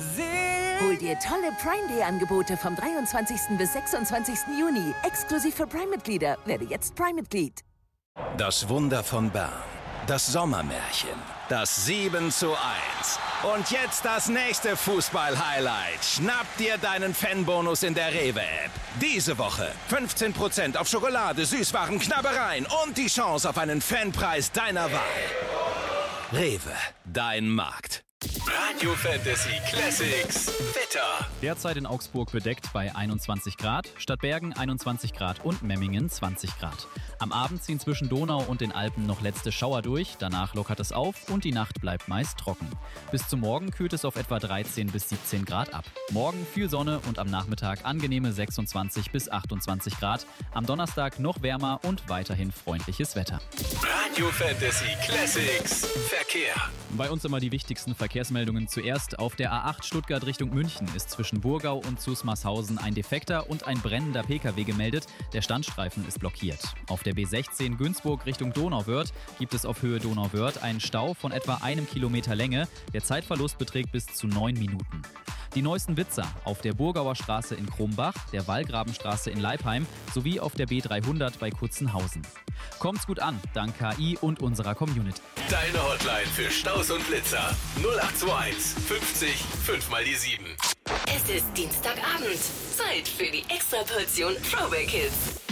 Hol dir tolle Prime Day Angebote vom 23. bis 26. Juni. Exklusiv für Prime-Mitglieder. Werde jetzt Prime-Mitglied. Das Wunder von Bern. Das Sommermärchen. Das 7:1. Und jetzt das nächste Fußball-Highlight. Schnapp dir deinen Fanbonus in der Rewe-App. Diese Woche 15% auf Schokolade, Süßwaren, Knabbereien und die Chance auf einen Fanpreis deiner Wahl. Rewe, dein Markt. Radio Fantasy Classics. Wetter. Derzeit in Augsburg bedeckt bei 21 Grad, Stadtbergen 21 Grad und Memmingen 20 Grad. Am Abend ziehen zwischen Donau und den Alpen noch letzte Schauer durch, danach lockert es auf und die Nacht bleibt meist trocken. Bis zum Morgen kühlt es auf etwa 13 bis 17 Grad ab. Morgen viel Sonne und am Nachmittag angenehme 26 bis 28 Grad. Am Donnerstag noch wärmer und weiterhin freundliches Wetter. Radio Fantasy Classics. Verkehr. Bei uns immer die wichtigsten Verkehrsmeldungen zuerst. Auf der A8 Stuttgart Richtung München ist zwischen Burgau und Zusmarshausen ein defekter und ein brennender Pkw gemeldet. Der Standstreifen ist blockiert. Auf der B16 Günzburg Richtung Donauwörth gibt es auf Höhe Donauwörth einen Stau von etwa 1 Kilometer Länge. Der Zeitverlust beträgt bis zu 9 Minuten. Die neuesten Witzer auf der Burgauer Straße in Krumbach, der Wallgrabenstraße in Leipheim sowie auf der B300 bei Kutzenhausen. Kommt's gut an, dank KI und unserer Community. Deine Hotline für Staus und Blitzer 0821 50 5 mal die 7. Es ist Dienstagabend. Zeit für die Extraportion Throwback Hits.